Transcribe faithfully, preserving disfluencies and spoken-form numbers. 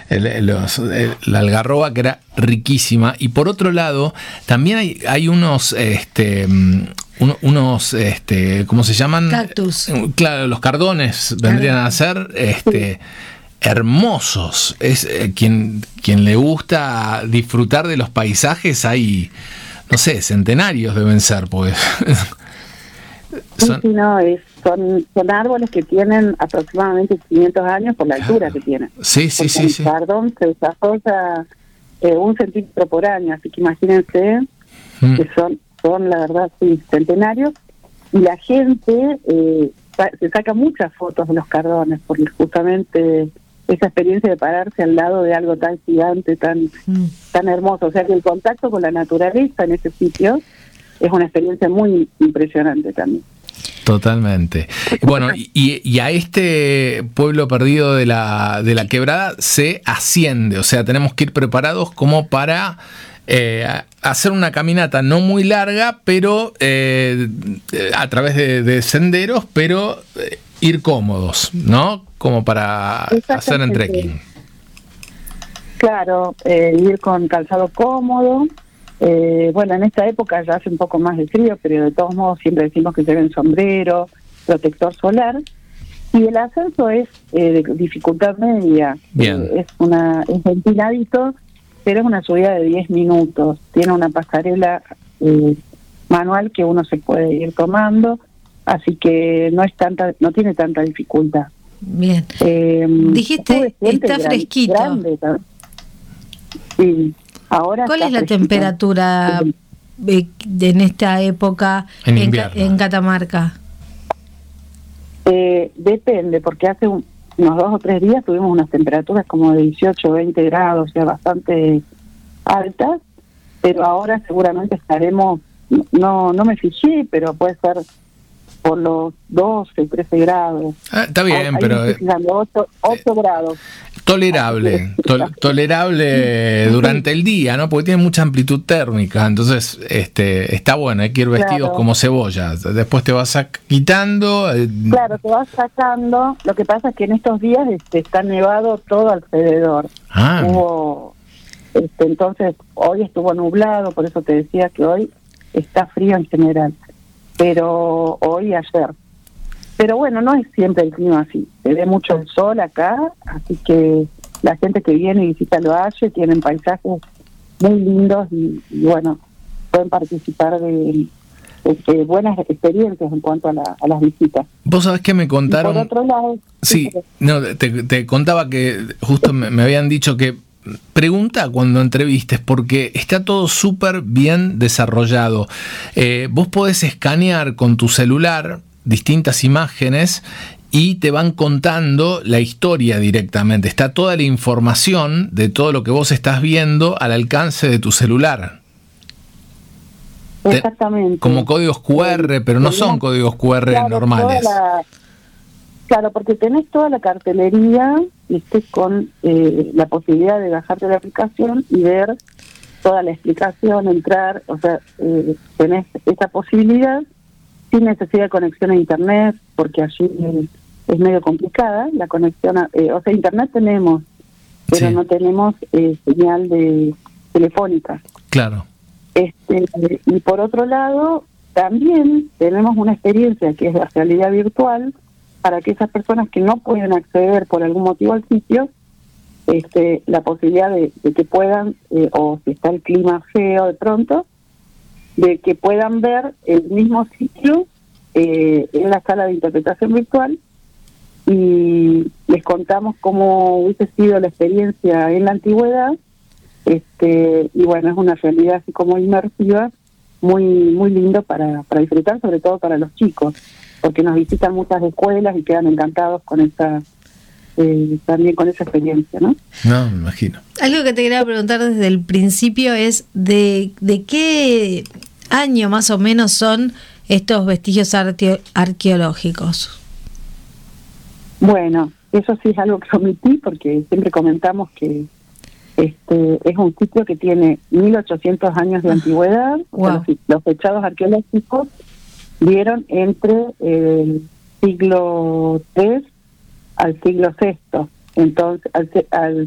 el, los, el, la algarroba que era riquísima. Y por otro lado, también hay, hay unos, este, un, unos, este, ¿cómo se llaman? Cactus. Claro, los cardones vendrían a ser, este, hermosos. Es eh, quien, quien le gusta disfrutar de los paisajes, hay, no sé, centenarios deben ser, pues. Son... Sí, sí, no, es, son, son árboles que tienen aproximadamente quinientos años por la altura claro. que tienen. Sí, sí, sí. El sí. cardón se desarrolla eh, un centímetro por año, así que imagínense mm. que son, son, la verdad, sí, centenarios. Y la gente eh, se saca muchas fotos de los cardones, porque justamente esa experiencia de pararse al lado de algo tan gigante, tan, mm. tan hermoso. O sea que el contacto con la naturaleza en ese sitio es una experiencia muy impresionante también. Totalmente. Bueno, y, y a este pueblo perdido de la, de la quebrada se asciende, o sea, tenemos que ir preparados como para eh, hacer una caminata no muy larga, pero eh, a través de, de senderos, pero eh, ir cómodos, ¿no? Como para hacer en trekking. Claro, eh, ir con calzado cómodo. Eh, bueno, en esta época ya hace un poco más de frío, pero de todos modos siempre decimos que lleven sombrero, protector solar. Y el ascenso es eh, de dificultad media. Bien. Eh, es una es empinadito, pero es una subida de diez minutos. Tiene una pasarela eh, manual que uno se puede ir tomando, así que no es tanta, no tiene tanta dificultad. Bien. Eh, Dijiste está gran, fresquito. Grande, sí. Ahora ¿cuál es la fresquito. temperatura eh, en esta época en, en, en Catamarca? Eh, depende, porque hace un, unos dos o tres días tuvimos unas temperaturas como de dieciocho o veinte grados, o sea, bastante altas, pero ahora seguramente estaremos, no no me fijé, pero puede ser por los doce, trece grados. Ah, está bien, Ahí pero... ocho, ocho grados. Tolerable, to- tolerable durante el día, ¿no? Porque tiene mucha amplitud térmica, entonces este está bueno, hay que ir vestidos claro. como cebollas. Después te vas quitando. Eh... Claro, te vas sacando. Lo que pasa es que en estos días este, está nevado todo alrededor. Ah. Hubo, este, entonces, hoy estuvo nublado, por eso te decía que hoy está frío en general. Pero hoy y ayer. Pero bueno, no es siempre el clima así. Se ve mucho el sol acá, así que la gente que viene y visita el valle tienen paisajes muy lindos y, y bueno, pueden participar de, de, de buenas experiencias en cuanto a, la, a las visitas. Vos sabés que me contaron... Y por otro lado... Sí, no, te, te contaba que justo me, me habían dicho que pregunta cuando entrevistes, porque está todo súper bien desarrollado. Eh, vos podés escanear con tu celular distintas imágenes y te van contando la historia directamente. Está toda la información de todo lo que vos estás viendo al alcance de tu celular. Exactamente. Como códigos cu erre, pero no son códigos cu erre claro, normales. La, claro, porque tenés toda la cartelería, ¿viste? Con eh, la posibilidad de bajarte la aplicación y ver toda la explicación, entrar, o sea, eh, tenés esa posibilidad sin necesidad de conexión a internet, porque allí es medio complicada la conexión, a, eh, o sea, internet tenemos, pero sí. no tenemos eh, señal de telefónica. Claro. Este, y por otro lado, también tenemos una experiencia que es la realidad virtual para que esas personas que no pueden acceder por algún motivo al sitio, este, la posibilidad de, de que puedan, eh, o si está el clima feo de pronto, de que puedan ver el mismo sitio eh, en la sala de interpretación virtual, y les contamos cómo hubiese sido la experiencia en la antigüedad, este y bueno, es una realidad así como inmersiva, muy muy lindo para, para disfrutar, sobre todo para los chicos, porque nos visitan muchas escuelas y quedan encantados con esa eh, también con esa experiencia, ¿no? No, me imagino. Algo que te quería preguntar desde el principio es de, de qué año más o menos son estos vestigios arque- arqueológicos. Bueno, eso sí es algo que omití porque siempre comentamos que este es un sitio que tiene mil ochocientos años de antigüedad. Wow. O sea, los, los fechados arqueológicos dieron entre el siglo tres al siglo sexto. Entonces, al, al